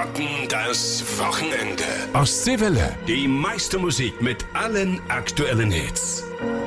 rocken das Wochenende. Ostseewelle. Die meiste Musik mit allen aktuellen Hits.